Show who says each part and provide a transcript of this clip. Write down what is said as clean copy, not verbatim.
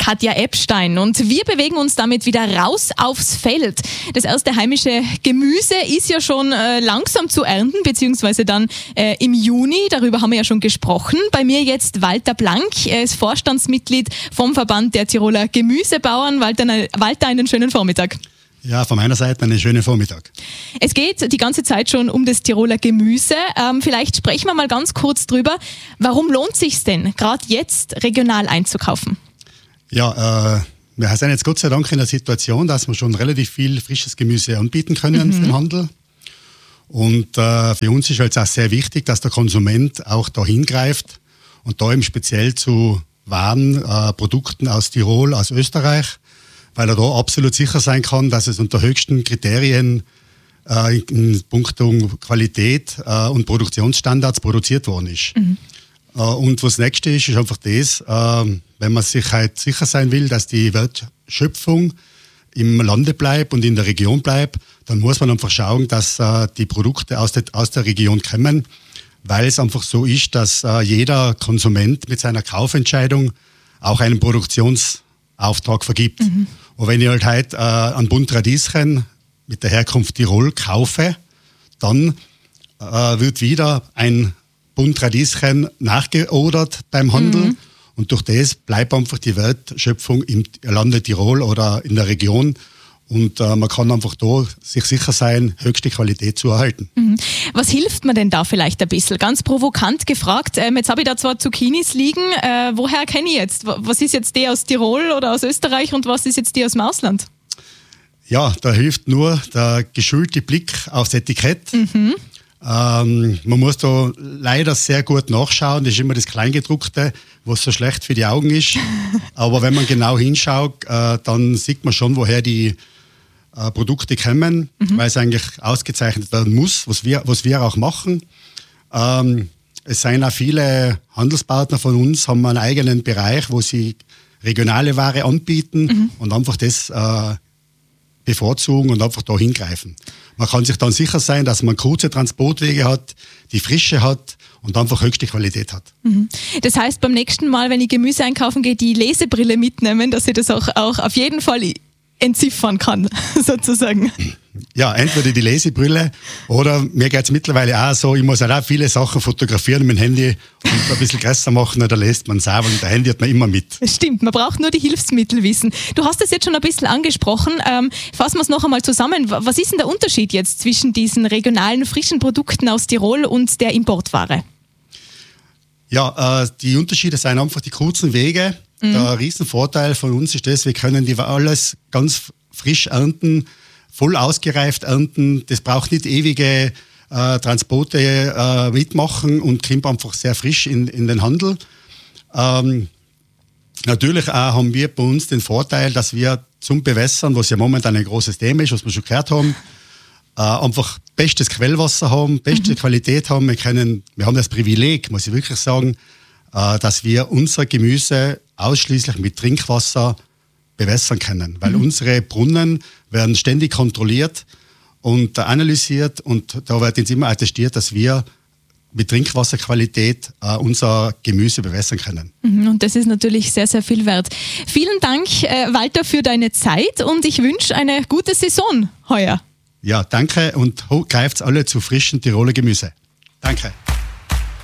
Speaker 1: Katja Epstein und wir bewegen uns damit wieder raus aufs Feld. Das erste heimische Gemüse ist ja schon langsam zu ernten, beziehungsweise dann im Juni. Darüber haben wir ja schon gesprochen. Bei mir jetzt Walter Blank, er ist Vorstandsmitglied vom Verband der Tiroler Gemüsebauern. Walter, einen schönen Vormittag.
Speaker 2: Ja, von meiner Seite einen schönen Vormittag.
Speaker 1: Es geht die ganze Zeit schon um das Tiroler Gemüse. Vielleicht sprechen wir mal ganz kurz drüber. Warum lohnt es sich denn, gerade jetzt regional einzukaufen?
Speaker 2: Ja, wir sind jetzt Gott sei Dank in der Situation, dass wir schon relativ viel frisches Gemüse anbieten können für den Handel. Und für uns ist jetzt auch sehr wichtig, dass der Konsument auch da hingreift und da eben speziell zu Waren, Produkten aus Tirol, aus Österreich, weil er da absolut sicher sein kann, dass es unter höchsten Kriterien in puncto Qualität und Produktionsstandards produziert worden ist. Und was das Nächste ist einfach das, wenn man sich halt sicher sein will, dass die Wertschöpfung im Lande bleibt und in der Region bleibt, dann muss man einfach schauen, dass die Produkte aus der Region kommen, weil es einfach so ist, dass jeder Konsument mit seiner Kaufentscheidung auch einen Produktionsauftrag vergibt. Und wenn ich halt heute einen Bund Radieschen mit der Herkunft Tirol kaufe, dann wird wieder ein Bund Radieschen nachgeordert beim Handel. Und durch das bleibt einfach die Wertschöpfung im Lande Tirol oder in der Region. Und man kann einfach da sich sicher sein, höchste Qualität zu erhalten.
Speaker 1: Was hilft mir denn da vielleicht ein bisschen? Ganz provokant gefragt, jetzt habe ich da zwar Zucchinis liegen, woher kenne ich jetzt? Was ist jetzt die aus Tirol oder aus Österreich und was ist jetzt die aus dem Ausland?
Speaker 2: Ja, da hilft nur der geschulte Blick aufs Etikett. Man muss da leider sehr gut nachschauen, das ist immer das Kleingedruckte, was so schlecht für die Augen ist. Aber wenn man genau hinschaut, dann sieht man schon, woher die Produkte kommen, weil es eigentlich ausgezeichnet werden muss, was wir auch machen. Es sind auch viele Handelspartner von uns, haben einen eigenen Bereich, wo sie regionale Ware anbieten und einfach das bevorzugen und einfach da hingreifen. Man kann sich dann sicher sein, dass man kurze Transportwege hat, die Frische hat und einfach höchste Qualität hat.
Speaker 1: Das heißt, beim nächsten Mal, wenn ich Gemüse einkaufen gehe, die Lesebrille mitnehmen, dass ich das auch auf jeden Fall entziffern kann, sozusagen.
Speaker 2: Ja, entweder die Lesebrille oder mir geht es mittlerweile auch so, ich muss halt auch viele Sachen fotografieren mit dem Handy und ein bisschen größer machen, da lässt man es auch, und der Handy hat man immer mit.
Speaker 1: Stimmt, man braucht nur die Hilfsmittel wissen. Du hast das jetzt schon ein bisschen angesprochen, fassen wir es noch einmal zusammen. Was ist denn der Unterschied jetzt zwischen diesen regionalen, frischen Produkten aus Tirol und der Importware?
Speaker 2: Ja, die Unterschiede sind einfach die kurzen Wege. Der Riesenvorteil von uns ist das, wir können die alles ganz frisch ernten, voll ausgereift ernten. Das braucht nicht ewige Transporte mitmachen und kommt einfach sehr frisch in den Handel. Natürlich auch haben wir bei uns den Vorteil, dass wir zum Bewässern, was ja momentan ein großes Thema ist, was wir schon gehört haben, einfach bestes Quellwasser haben, beste Qualität haben. Wir haben das Privileg, muss ich wirklich sagen, dass wir unser Gemüse ausschließlich mit Trinkwasser bewässern können. Weil unsere Brunnen werden ständig kontrolliert und analysiert und da wird uns immer attestiert, dass wir mit Trinkwasserqualität unser Gemüse bewässern können.
Speaker 1: Und das ist natürlich sehr, sehr viel wert. Vielen Dank, Walter, für deine Zeit und ich wünsche eine gute Saison heuer.
Speaker 2: Ja, danke und greift alle zu frischen Tiroler Gemüse. Danke.